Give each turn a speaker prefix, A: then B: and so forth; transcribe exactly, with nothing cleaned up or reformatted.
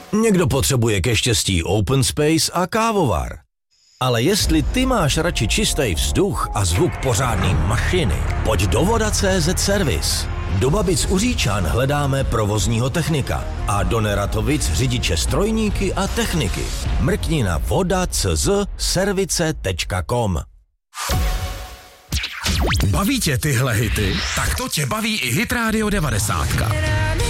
A: Někdo potřebuje ke štěstí open space a kávovar. Ale jestli ty máš radši čistý vzduch a zvuk pořádný mašiny, pojď do Voda tečka cé zet Service. Do Babic u Říčan hledáme provozního technika a do Neratovic řidiče strojníky a techniky. Mrkni na voda tečka cé zet service tečka com.
B: Baví tě tyhle hity? Tak to tě baví i Hit Radio devadesát.